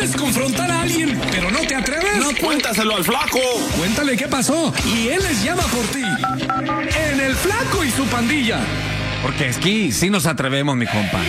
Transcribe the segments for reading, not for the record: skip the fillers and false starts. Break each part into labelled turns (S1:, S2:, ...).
S1: ¿Quieres confrontar a alguien, pero no te atreves?
S2: No, cuéntaselo al flaco.
S1: Cuéntale qué pasó y él les llama por ti. En El Flaco y su Pandilla.
S3: Porque aquí sí nos atrevemos, mi compa.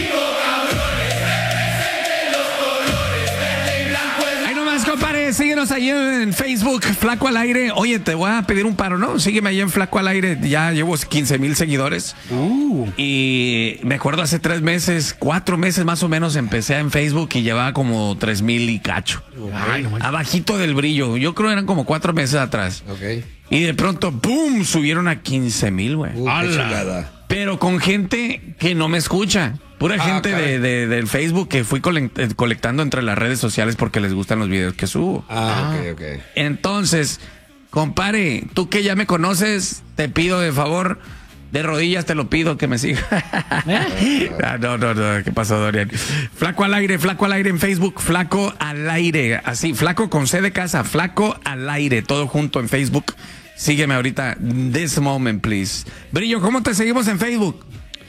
S3: Ahí nomás, compadre, síguenos ahí en Facebook, Flaco al Aire. Oye, te voy a pedir un paro, ¿no? Sígueme ahí en Flaco al Aire. Ya llevo 15,000 seguidores. Y me acuerdo hace 3 meses, 4 meses más o menos, empecé en Facebook y llevaba como 3,000 y cacho. Abajito del brillo. Yo creo que eran como 4 meses atrás.
S4: Ok.
S3: Y de pronto, ¡pum! Subieron a 15,000, güey.
S4: Qué chulada.
S3: Pero con gente que no me escucha. Pura gente del Facebook que fui colectando entre las redes sociales porque les gustan los videos que subo.
S4: Ok.
S3: Entonces, compadre, tú que ya me conoces, te pido de favor, de rodillas te lo pido que me sigas. No, ¿qué pasó, Dorian? Flaco al Aire en Facebook, Flaco al Aire. Así, Flaco con C de casa, Flaco al Aire, todo junto en Facebook. Sígueme ahorita, this moment, please. Brillo, ¿cómo te seguimos en Facebook?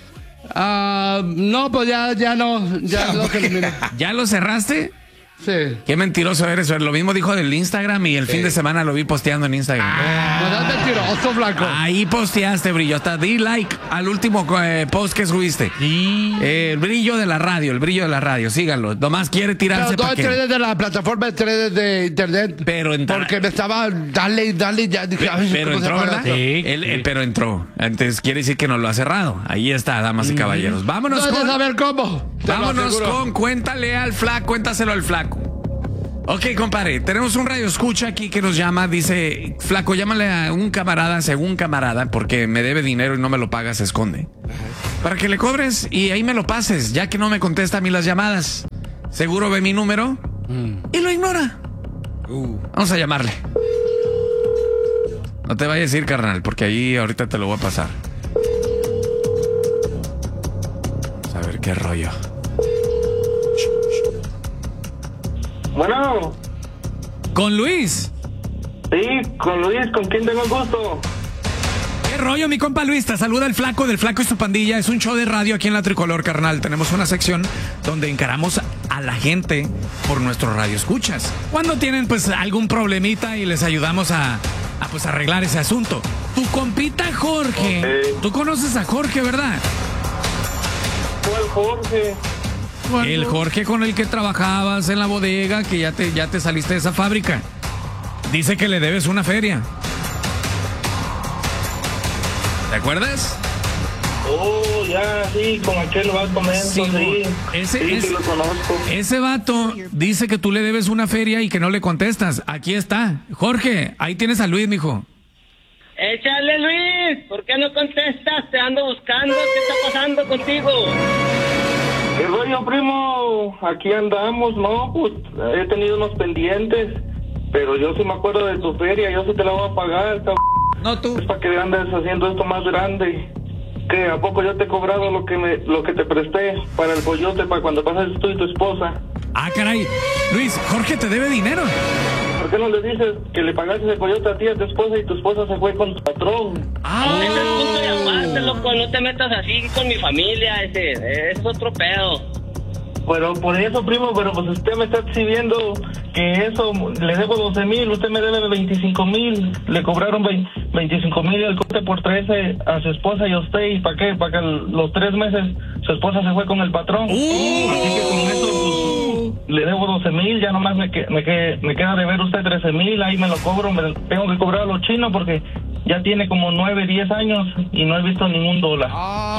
S5: No, pues ya no. Ya lo eliminé.
S3: ¿Ya lo cerraste?
S5: Sí.
S3: Qué mentiroso eres. Lo mismo dijo del Instagram y el fin de semana lo vi posteando en Instagram.
S5: No es mentiroso, Flaco.
S3: Ahí posteaste, Brillo. Hasta di like al último post que subiste. El brillo de la radio. Síganlo. Nomás quiere tirarse
S5: Pero
S3: para
S5: todo entré desde la plataforma, entré desde internet.
S3: Pero
S5: porque me estaba dale ya. Dije,
S3: pero entró, ¿verdad?
S5: Sí.
S3: Pero entró. Entonces quiere decir que no lo ha cerrado. Ahí está, damas y caballeros. Vámonos
S5: No
S3: con...
S5: saber cómo.
S3: Vámonos con Cuéntale al Flaco. Cuéntaselo al Flaco. Ok, compadre, tenemos un radio escucha aquí que nos llama, dice, Flaco, llámale a un camarada, según camarada, porque me debe dinero y no me lo paga, se esconde. Para que le cobres y ahí me lo pases, ya que no me contesta a mí las llamadas. Seguro ve mi número y lo ignora. Vamos a llamarle. No te vayas a ir, carnal, porque ahí ahorita te lo voy a pasar. Vamos a ver qué rollo.
S6: Bueno.
S3: ¿Con Luis?
S6: Sí, con Luis, ¿con quién tengo el gusto?
S3: ¿Qué rollo, mi compa Luis? Te saluda el Flaco del Flaco y su Pandilla. Es un show de radio aquí en La Tricolor, carnal. Tenemos una sección donde encaramos a la gente por nuestro radio escuchas. Cuando tienen pues algún problemita y les ayudamos a arreglar ese asunto. Tu compita Jorge.
S6: Okay.
S3: Tú conoces a Jorge, ¿verdad?
S6: ¿Cuál Jorge?
S3: El Jorge con el que trabajabas en la bodega, que ya te saliste de esa fábrica. Dice que le debes una feria. ¿Te acuerdas?
S6: Oh, ya, sí, con aquel vato menso, sí. Sí, lo conozco.
S3: Ese vato dice que tú le debes una feria y que no le contestas. Aquí está. Jorge, ahí tienes a Luis, mijo.
S7: Échale, Luis. ¿Por qué no contestas? Te ando buscando. ¿Qué está pasando contigo?
S6: ¿Qué rollo, primo? Aquí andamos, ¿no? Pues he tenido unos pendientes, pero yo sí me acuerdo de tu feria, yo sí te la voy a pagar, cabrón.
S3: No, tú.
S6: Es para que andes haciendo esto más grande. ¿Qué? ¿A poco yo te he cobrado lo que te presté para el coyote, para cuando pases tú y tu esposa?
S3: Ah, caray. Luis, Jorge te debe dinero.
S6: ¿Por qué no le dices que le pagaste el coyote a ti, a tu esposa, y tu esposa se fue con tu patrón?
S7: No es el punto de amarte, loco. No te metas así con mi familia. Ese es otro pedo.
S6: Pero por eso, primo, pero pues usted me está exhibiendo que eso, le debo 12,000, usted me debe 25,000, le cobraron 25,000 el corte por 13 a su esposa y a usted, ¿y para qué? Para que los 3 meses su esposa se fue con el patrón. Así que con eso, pues, le debo 12,000, ya nomás me queda de ver usted 13,000, ahí me lo cobro, me tengo que cobrar a los chinos porque ya tiene como 9, 10 años y no he visto ningún dólar.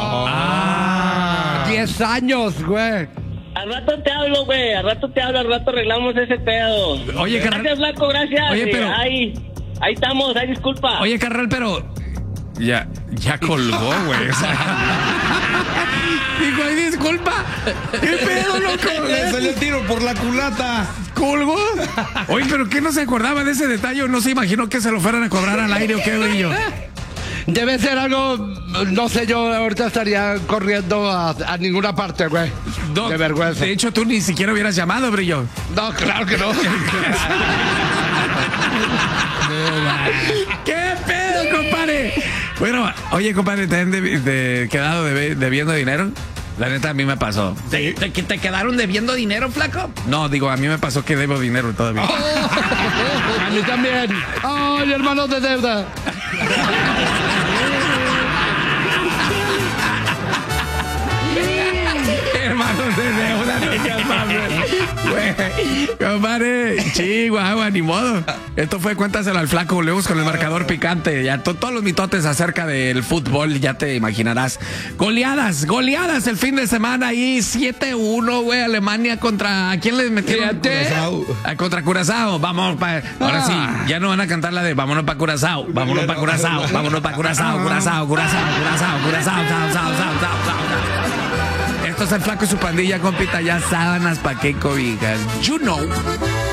S5: 10 años, güey.
S7: Al rato te hablo, güey. Al rato arreglamos ese pedo.
S3: Oye, carnal.
S7: Gracias, Flaco, gracias.
S3: Oye, pero...
S7: Ahí estamos, ahí disculpa.
S3: Oye, carnal, pero... Ya colgó, güey. O sea... Dijo, ay, disculpa. ¿Qué pedo, loco?
S4: Le salió el tiro por la culata.
S3: ¿Colgó? Oye, pero ¿qué no se acordaba de ese detalle? ¿No se imaginó que se lo fueran a cobrar al aire o qué, Brillo?
S5: Debe ser algo, no sé, yo ahorita estaría corriendo a ninguna parte, güey.
S3: No,
S5: de vergüenza.
S3: De hecho, tú ni siquiera hubieras llamado, Brillo.
S5: No, claro que no.
S3: ¿Qué pedo, compadre? Bueno, oye, compadre, ¿te han quedado debiendo dinero? La neta, a mí me pasó. ¿Te quedaron debiendo dinero, flaco? No, digo, a mí me pasó que debo dinero todavía.
S5: A mí también. ¡Ay, hermanos de deuda!
S3: Hermanos de deuda, no seas mamón. Güey, compadre, Chihuahua, ni modo. Esto fue Cuéntaselo al Flaco. Volvemos con el marcador picante. Ya todos los mitotes acerca del fútbol, ya te imaginarás. Goleadas el fin de semana ahí. 7-1, güey. Alemania contra... ¿A quién les metieron? Contra Curazao. Vamos, ahora sí, ya no van a cantar la de vámonos para Curazao. Vámonos para Curazao. Vámonos para Curazao. Curazao. Esto es el Flaco y su pandilla, compita. Ya sábanas, pa' qué cobijas. You know.